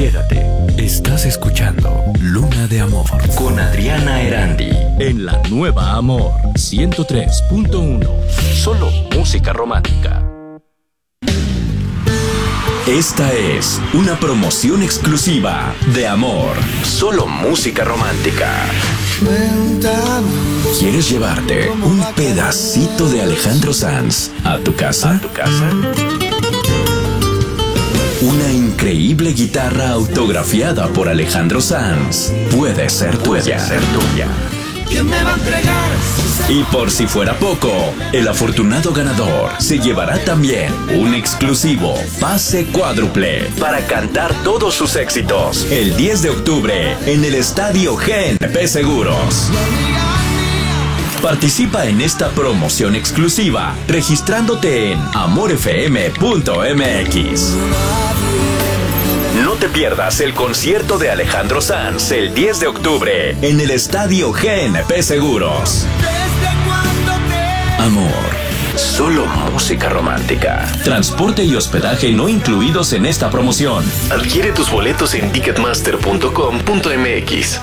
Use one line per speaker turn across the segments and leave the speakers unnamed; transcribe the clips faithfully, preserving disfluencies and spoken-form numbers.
Quédate, estás escuchando Luna de Amor con Adriana Erandi en la nueva Amor ciento tres punto uno. Solo música romántica. Esta es una promoción exclusiva de Amor. Solo música romántica. ¿Quieres llevarte un pedacito de Alejandro Sanz a tu casa? ¿A tu casa? Una increíble guitarra autografiada por Alejandro Sanz puede ser tuya. Puede ser tuya. ¿Quién me va a entregar? Y por si fuera poco, el afortunado ganador se llevará también un exclusivo pase cuádruple para cantar todos sus éxitos el diez de octubre en el Estadio G N P Seguros. Participa en esta promoción exclusiva registrándote en amor f m punto m x. No te pierdas el concierto de Alejandro Sanz el diez de octubre en el Estadio G N P Seguros. Amor, solo música romántica. Transporte y hospedaje no incluidos en esta promoción.
Adquiere tus boletos en ticketmaster punto com punto m x.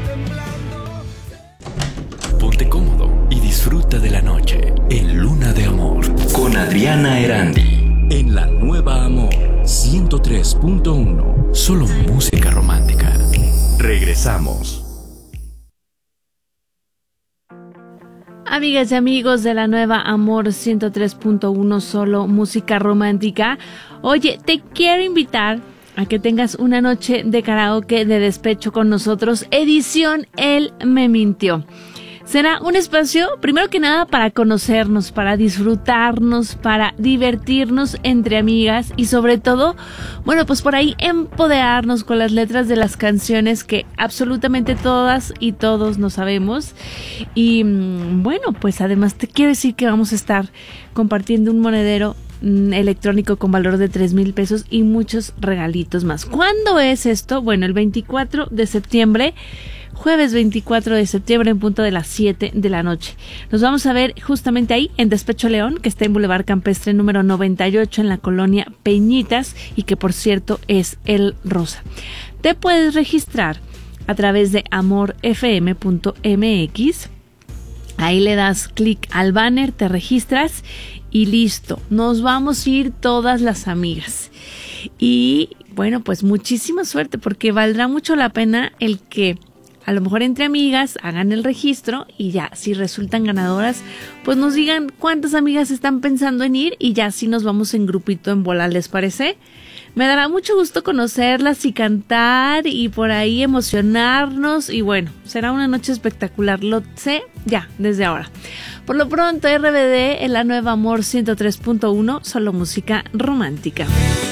Ponte cómodo y disfruta de la noche en Luna de Amor con Adriana Erandi en la nueva Amor ciento tres punto uno. Solo música romántica. Regresamos.
Amigas y amigos de la nueva Amor ciento tres punto uno, solo música romántica. Oye, te quiero invitar a que tengas una noche de karaoke de despecho con nosotros, edición Él me mintió. Será un espacio, primero que nada, para conocernos, para disfrutarnos, para divertirnos entre amigas y sobre todo, bueno, pues por ahí empoderarnos con las letras de las canciones que absolutamente todas y todos nos sabemos. Y bueno, pues además te quiero decir que vamos a estar compartiendo un monedero electrónico con valor de tres mil pesos y muchos regalitos más. ¿Cuándo es esto? Bueno, el veinticuatro de septiembre. Jueves veinticuatro de septiembre en punto de las siete de la noche. Nos vamos a ver justamente ahí en Despecho León, que está en Boulevard Campestre número noventa y ocho en la colonia Peñitas y que por cierto es El Rosa. Te puedes registrar a través de amor f m punto m x. Ahí le das clic al banner, te registras y listo. Nos vamos a ir todas las amigas. Y bueno, pues muchísima suerte porque valdrá mucho la pena el que a lo mejor entre amigas hagan el registro y ya, si resultan ganadoras, pues nos digan cuántas amigas están pensando en ir y ya así nos vamos en grupito en bola, ¿les parece? Me dará mucho gusto conocerlas y cantar y por ahí emocionarnos y bueno, será una noche espectacular, lo sé ya desde ahora. Por lo pronto, R B D en la nueva Amor ciento tres punto uno, solo música romántica.